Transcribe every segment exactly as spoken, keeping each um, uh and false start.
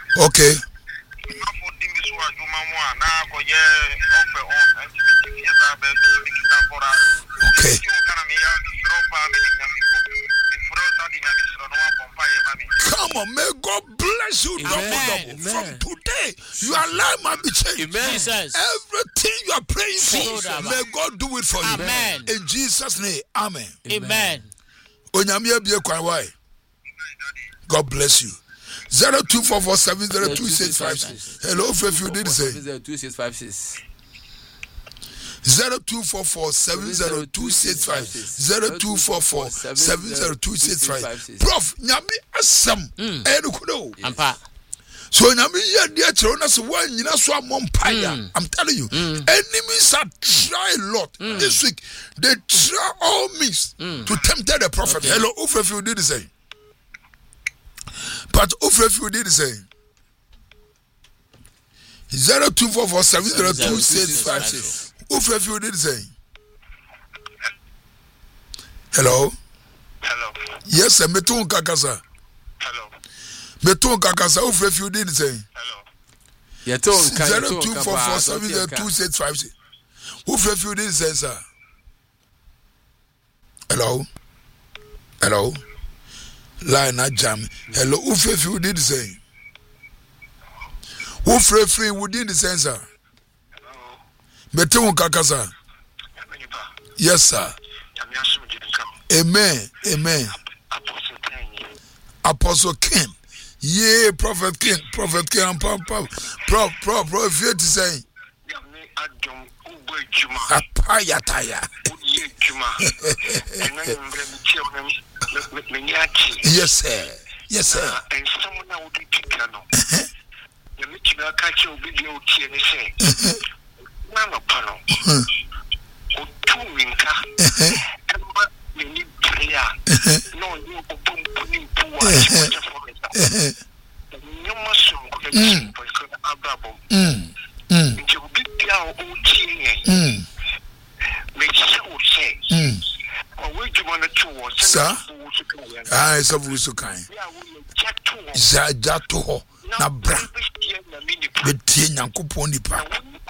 Okay. Okay. Come on, may God bless you double double. From today, your life might be changed. Amen. Jesus. Everything you are praying for, may God do it for you. Amen. In Jesus' name, amen. Amen. God bless you. Zero two four four seven zero two six five six. Hello, if you did say zero two six five six. Zero two four four seven zero two six five zero two four four seven zero two six five. Prof, nyami asam. Enukuno. Ampa. So nyami ya dia chero na so wan nyina so amompaya. I'm telling you, enemies are try a lot this week. They try all means to tempt the prophet. Hello, if you did the same. But if you did the same. Zero two four four seven zero two six five six. If you did the same. Hello. Hello. Yes, sir. Metun kakasa. Hello. Metun kakasa. If you did the same. Hello. Zero two four four seven zero two six five six. If you did the same, sir. Hello. Hello. Line not jam. Hello. If you did the same. Who free free within the sensor? Metun kakasa. Yes, sir. Amen. Amen. Apostle King. Yeah, Prophet King. Prophet King. Prof, prof, prof, prof, you to say. Apayataya. Yes, sir. Yes, sir. And someone I would be Kikano. The Michigan catch will be the old T N S A. Nano Pano. O two winka. And what we need prayer. No, you open putting poor. You must go to Ababo. Until we get our own T N A. Make sure say. Wait, you want to watch, sir? Ah, it's a Vusukai. Zajato, Nabra, the Tina Kuponipa.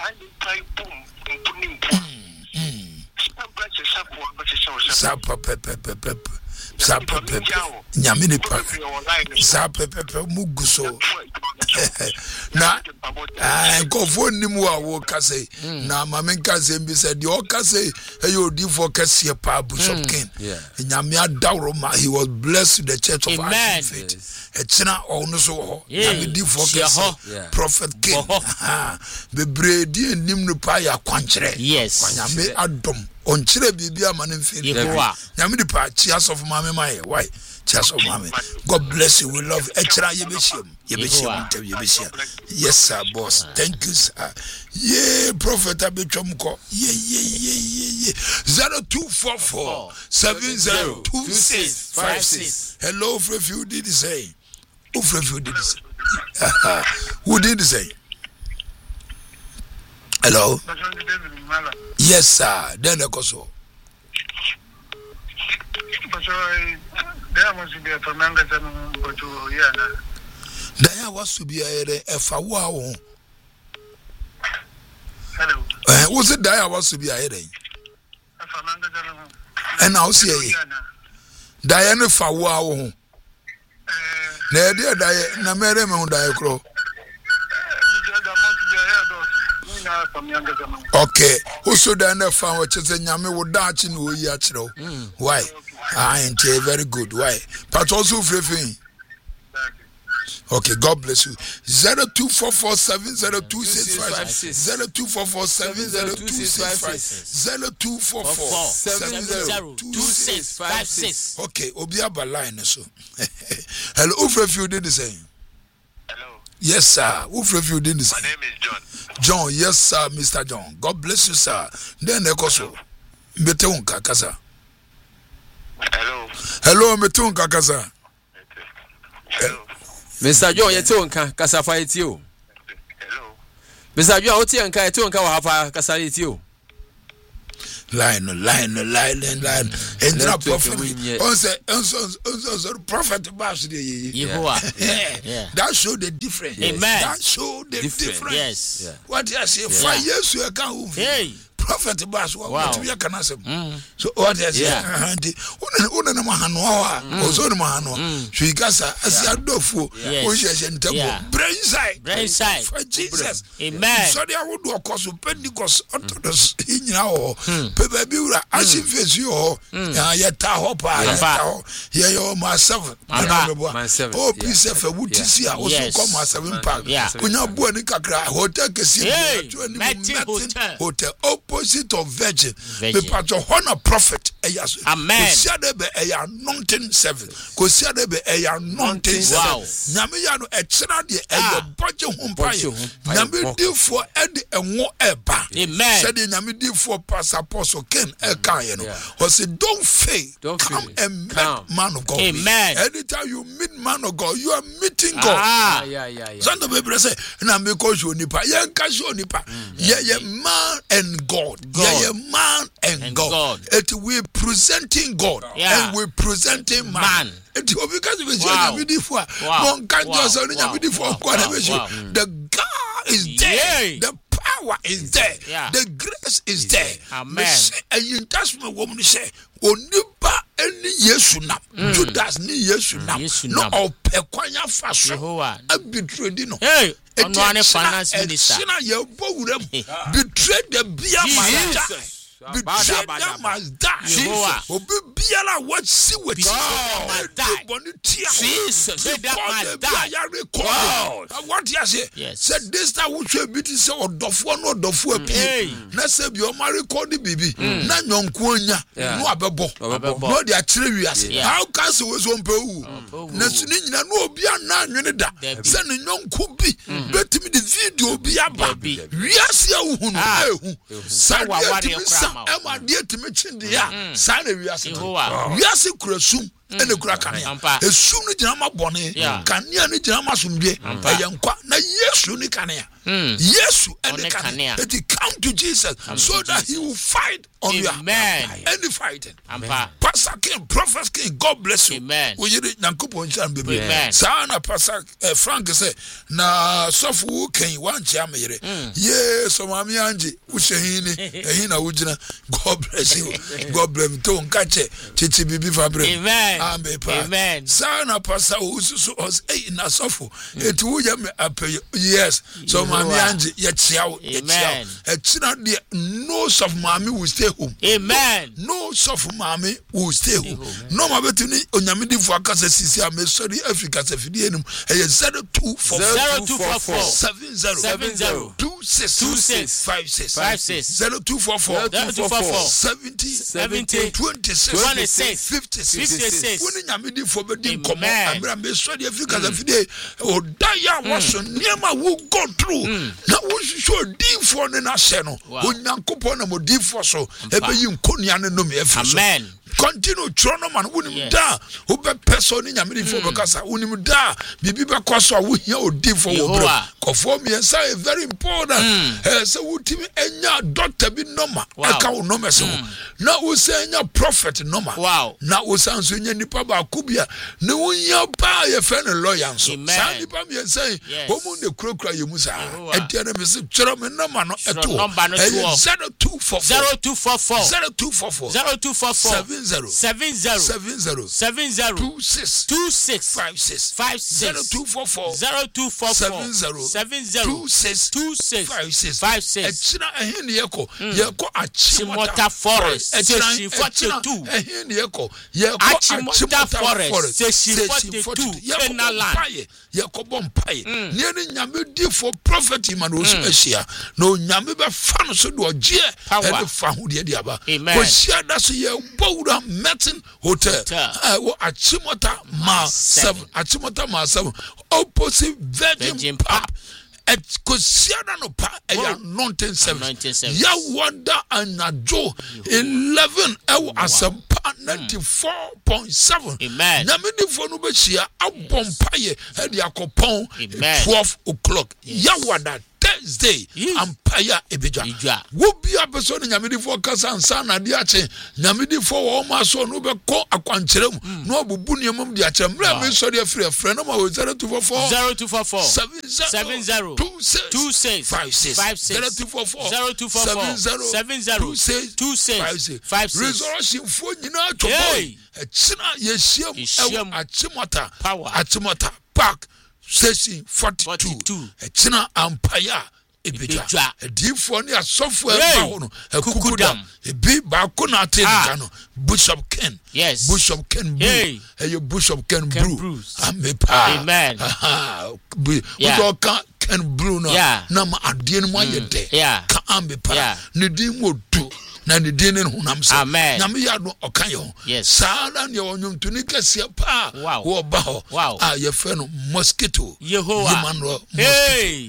Sapa Pepe Pepe Sapa Pepe Yaminipa Sapa Pepe Muguso. Na I go for Nimua Wokase. Na Mamenka Zembi said, You Okase, you did for Cassia Pa Bishop King. Yamia Dauroma, he was blessed to the church of our faith. A China Onoso, Yamidi for Prophet King. The Brady and Nimnupaya Quantre. Yes, Yame Adam. On Chile Bibia Maninfin. Yamidi Pa, Chias of Mammy Maya. Why? Chias of Mammy. God bless you. We love Etra Yebishim. Yebishim. Yes, sir, boss. Thank you, sir. Yeah, Prophet Abichomko. Yeah, yeah, yeah, yeah, yeah. Zero two four four seven zero two six five six. Hello, if you did the same. If you did the same. Who did the same? Hello? Yes, sir. Then the Koso. There must be a Fernanda go to Yana. There was to be a Fawa. Hello. Was it there was to be a headache? And I'll see Diana Fawa. There, dear Diana, Madame Diacro. Okay, also then the fan which is a Yami would dance in Uyachro. Why? I ain't very good. Why? But also free. Okay, God bless you. Zero two four four seven zero two six five zero two four four seven zero two six five zero two four four seven zero two six five six. Okay, Obiaba line so. Hello, if you did the same. Hello. Yes, sir. If you did the same. My name is John. John, yes, sir, Mister John. God bless you, sir. Then the Koso. Metunka Kasa. Hello. Hello, Metunka Kasa. Hello. Mister John, you too, Kasa fight you. Hello. Mister John, what you and Kai too, and Kawafa Kasa it you. line line line line and the prophet on say on prophet bash the Yehovah that show the difference. Amen. That show the difference. Yes. What you say five years you can hey prophet bash what you can say so what you say auntie una na mahano wa ozo na mahano so you gasa asia dofo o sheshe ntabo brain side brain side for Jesus. Amen. So they would do cause Pentecost Orthodox nyina ho pe bi ura ashi face yo ya yeta ho pa yeta ya yo ma seven oh peace for wutisi a also come ma seven pack kunya bo ni kakra hotel kesi hotel opposite of Virgin be part of honor prophet eyaso amen ko de be eya anointing seven ko de be eya anointing seven nyame ya no e kira de eya boje ho pa nyame di for ed enwo eba amen said nyame di for pastor apostle Ken e kan ye no o say don't fail come and meet man of God. Amen. Anytime you meet man of God, you are meeting God. Ah, yeah, yeah, yeah. Some people say, "Na me ko show nipa, ye nka show nipa." Yeah, yeah, man and God. Yeah, yeah, man and God. It we presenting God and we presenting man. It will because we show nyame di for. Mon kan just say nyame di for God na be show. The God is there. The power is there. The grace is there. Amen. And you touch me woman say, "Onipa eni Yesu nam." Judas ni Yesu nam. No opekwanya faso. Abitredi no. Hey, ono ane finance minister. Sina ye bo wuram. Betray the bia manager. Betray them must die. Jesus. Obi biala what see with God. Jesus. They must die. What you say? Said this time we should be to say odofo no odofo apie. Na say bi o ma record bibi. Na nyonko onya. No abebo. No dey akire wiase. How can so we so mpewu? Na suni nyina no obi ana anwene da. Say ne nyonko bi betimi the video bi aba. Wiase awu no ehu. Sa wa wa Emma dear to me chin dia sign a wiase wiase kurasum ene kura kanea esum ni jina ma bone kanea ni jina ma sumdie eyankwa na Yesu ni kanea Yesu ene kanea it come to Jesus so that he will fight on your behalf. Any fighting Pastor King, Prophet King, God bless you. We yiri nyankopon chan bebe sana Pastor Frank say na sofu wo kan wan chia meyere ye so mami anje wo shehini ehin na wujina. God bless you. God bless you. To nkache titi bibi fabre. Amen. Amen. Sana Pastor ususu os eh na sofu eti wo ya me apay yes so mami anje ye chiawo ye chiawo e china de no sofu mami will stay home. Amen. No sofu mami will stay home. No ma betini onyame di fu akasa sisi am sorry Africa se fidie num e zero two four four seven zero two six five six zero two four four seventy seventy twenty-six fifty-six when nyame di fu be di komo amra me sorry Africa se fidie o daya was niema wo go through na wo show di fu ne na se no onyankopon na mo di fu so ebe yi nkonia ne no me afi so. Amen. Continue trono man unim da wo be person ni nyame fo be kasa unim da bibi be kwaso a wo hia odi fo wo bro kofo me say very important eh say wutimi enya doctor bi normal e ka wo normal so na wo say enya prophet normal na wo say so enya nipa ba kubia ne wo hia ba ye fe ne lawyer so say nipa me say wo mu ne krokra ye mu sa e dia na me say chero me normal no eto zero two four four zero two four four seven zero seven zero seven zero seven zero two six two six five six five six zero two four four zero two four four seven zero seven zero two six two six five six five six. Echina ehin yeko yeko Achimota forest section forty-two ehin yeko yeko Achimota forest section forty-two yeko paye yeko bompaye ne ne nyame di for prophet man o so ehia no nyame be fa no so do ogie e fa ho de aba ko hia da so ye bowura Metin Hotel uh, wo Achimota ma seven Achimota ma seven opposite Virgin, Virgin Pub et kosiana no pa e ya nineteen seventy ya wonder anajo eleven e asempa ninety-four point seven nyame di fo no be hia abompaye e di akopon twelve o'clock ya wada Thursday ampaya ebedwa wo bia beso ne nyamedifo kasa ansa na de ache nyamedifo wo ma so no be ko akwankyerem no obubu niamam de ache mra me so de free free no ma zero two four four zero two four four seven zero two six five six zero two four four seven zero two six five six resurrection fo nyina to boy echina yesiam ewo achimota achimota park station forty-two echina ampaya ebedwa edifo ne asofo eba ho no ekukudam ebi ba ko na ateka no Bishop Ken yes Bishop Ken Blue hey Bishop Ken Blue amepa amen we talk Ken Blue no na ma ade no mo ayede ka amepa ne din modu na ne din ne honam se nyame ya no okayo saala ne wonyum tuni kase pa wo ba ho ah ye fe no mosquito Yehovah hey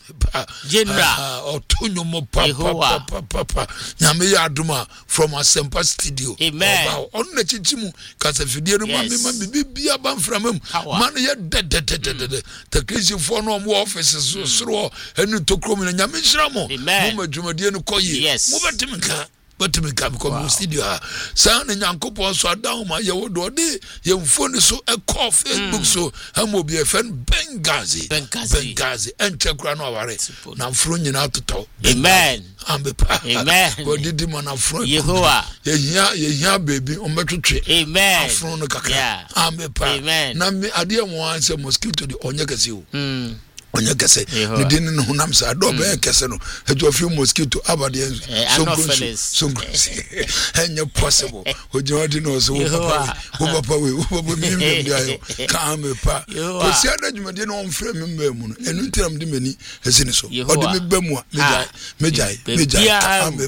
Jenra otunyo mo papa papa nyame ya aduma from Asempa studio amen on na chichimu kase fidie no mame ma bibia ban framam man ye dedededede technician for no mo offices so soro enu tokrom na nyame hira mo mo madwumadie no koye mo betimka but me come come studio sa na nyankopon so adan ma ye wodo de ye mfoni so e call Facebook so amobi e fen Bengazi Bengazi enche kura no aware na mfro nyina toto amen ambepa amen god didi man afro Yehovah ye hia ye hia baby o metwetwe amen afro no kakra ambepa na me ade mo anse mosquito di onye kase o mm onye kese ne din no honam sa do be kese no eto afi mosquito abade so so enye possible ojodi no so wo papa wo papa we wo papa mi mi ndi ayo ka me pa ko si adadwumade no omfre mi mba mu no enu ntiram de mani esini so ode me ba mu a mejai mejai mejai